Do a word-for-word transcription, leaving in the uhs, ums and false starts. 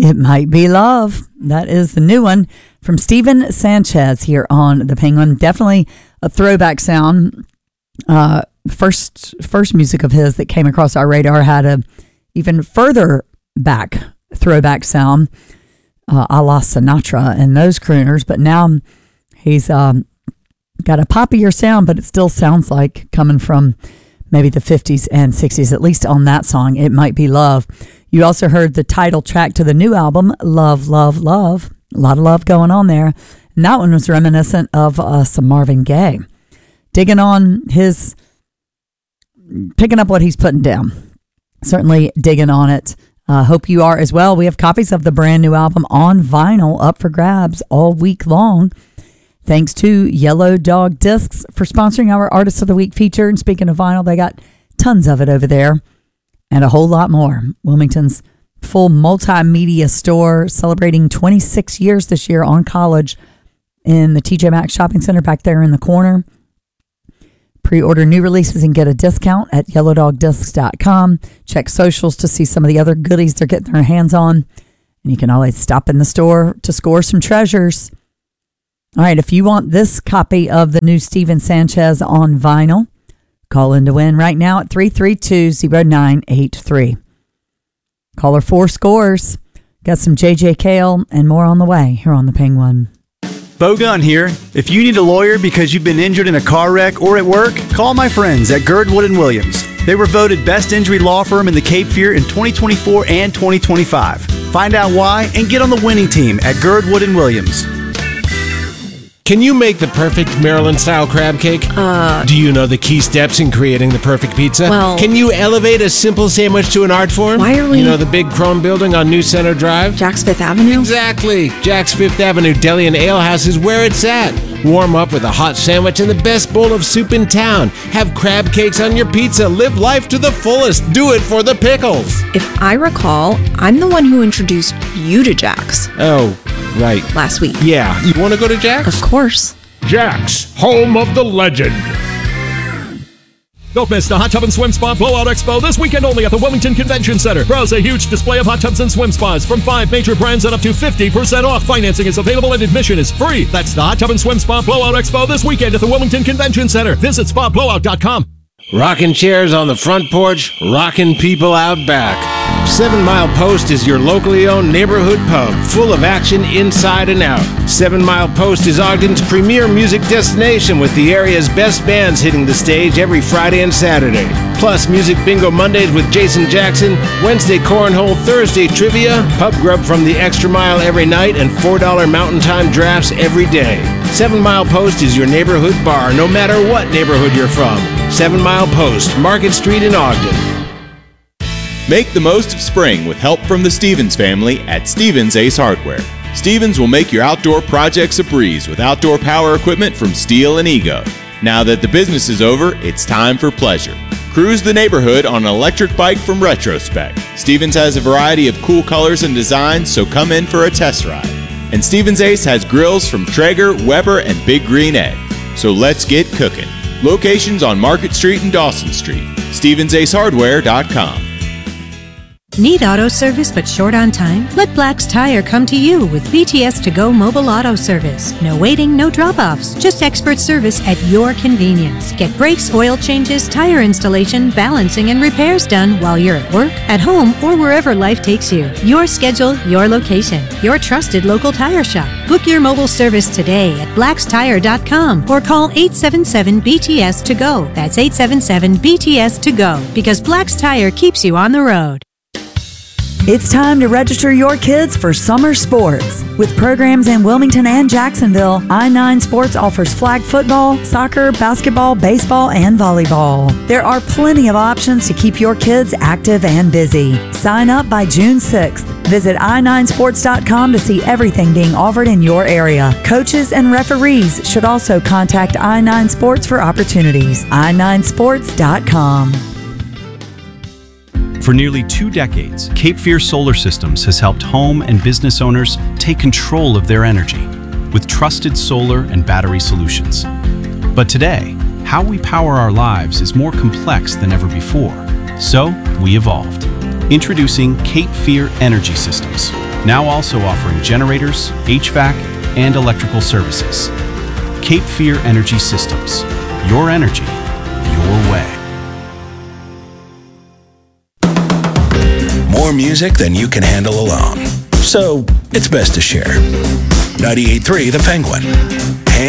It Might Be Love. That is the new one from Steven Sanchez here on The Penguin. Definitely a throwback sound. Uh, first first music of his that came across our radar had a even further back throwback sound, uh, a la Sinatra and those crooners. But now he's um, got a poppier sound, but it still sounds like coming from maybe the fifties and sixties, at least on that song, It Might Be Love. You also heard the title track to the new album, Love, Love, Love. A lot of love going on there. And that one was reminiscent of uh, some Marvin Gaye. Digging on his, picking up what he's putting down. Certainly digging on it. Uh, hope you are as well. We have copies of the brand new album on vinyl up for grabs all week long. Thanks to Yellow Dog Discs for sponsoring our Artist of the Week feature. And speaking of vinyl, they got tons of it over there and a whole lot more. Wilmington's full multimedia store celebrating twenty-six years this year on College in the T J Maxx Shopping Center back there in the corner. Pre-order new releases and get a discount at yellow dog discs dot com. Check socials to see some of the other goodies they're getting their hands on. And you can always stop in the store to score some treasures. All right, if you want this copy of the new Steven Sanchez on vinyl, call in to win right now at three three two, zero nine eight three. Caller four scores. Got some J J Cale and more on the way here on The Penguin. Bo Gunn here. If you need a lawyer because you've been injured in a car wreck or at work, call my friends at Girdwood and Williams. They were voted Best Injury Law Firm in the Cape Fear in twenty twenty-four and twenty twenty-five. Find out why and get on the winning team at Girdwood and Williams. Can you make the perfect Maryland-style crab cake? Uh, Do you know the key steps in creating the perfect pizza? Well... Can you elevate a simple sandwich to an art form? Why are we... You know the big chrome building on New Center Drive? Jack's Fifth Avenue? Exactly. Jack's Fifth Avenue Deli and Ale House is where it's at. Warm up with a hot sandwich and the best bowl of soup in town. Have crab cakes on your pizza. Live life to the fullest. Do it for the pickles. If I recall, I'm the one who introduced you to Jack's. Oh, right. Last week. Yeah. You want to go to Jack's? Of course. Jack's, home of the legend. Don't miss the Hot Tub and Swim Spa Blowout Expo this weekend only at the Wilmington Convention Center. Browse a huge display of hot tubs and swim spas from five major brands at up to fifty percent off. Financing is available and admission is free. That's the Hot Tub and Swim Spa Blowout Expo this weekend at the Wilmington Convention Center. Visit spa blowout dot com. Rocking chairs on the front porch, rocking people out back. Seven Mile Post is your locally owned neighborhood pub, full of action inside and out. Seven Mile Post is Ogden's premier music destination with the area's best bands hitting the stage every Friday and Saturday. Plus, Music Bingo Mondays with Jason Jackson, Wednesday Cornhole, Thursday Trivia, pub grub from the Extra Mile every night, and four dollar Mountain Time drafts every day. Seven Mile Post is your neighborhood bar, no matter what neighborhood you're from. Seven Mile Post, Market Street in Ogden. Make the most of spring with help from the Stevens family at Stevens Ace Hardware. Stevens will make your outdoor projects a breeze with outdoor power equipment from Steel and Ego. Now that the business is over, it's time for pleasure. Cruise the neighborhood on an electric bike from Retrospec. Stevens has a variety of cool colors and designs, so come in for a test ride. And Stevens Ace has grills from Traeger, Weber, and Big Green Egg. So let's get cooking. Locations on Market Street and Dawson Street. Stevens Ace Hardware dot com. Need auto service but short on time? Let Black's Tire come to you with B T S to go mobile auto service. No waiting, no drop-offs, just expert service at your convenience. Get brakes, oil changes, tire installation, balancing, and repairs done while you're at work, at home, or wherever life takes you. Your schedule, your location, your trusted local tire shop. Book your mobile service today at blacks tire dot com or call eight seven seven B T S to go. That's eight seven seven B T S to go, because Black's Tire keeps you on the road. It's time to register your kids for summer sports. With programs in Wilmington and Jacksonville, I nine Sports offers flag football, soccer, basketball, baseball, and volleyball. There are plenty of options to keep your kids active and busy. Sign up by June sixth. Visit i nine sports dot com to see everything being offered in your area. Coaches and referees should also contact I nine Sports for opportunities. i nine sports dot com. For nearly two decades, Cape Fear Solar Systems has helped home and business owners take control of their energy with trusted solar and battery solutions. But today, how we power our lives is more complex than ever before. So, we evolved. Introducing Cape Fear Energy Systems, now also offering generators, H V A C, and electrical services. Cape Fear Energy Systems. Your energy, your way. More music than you can handle alone. So, it's best to share. ninety-eight point three The Penguin.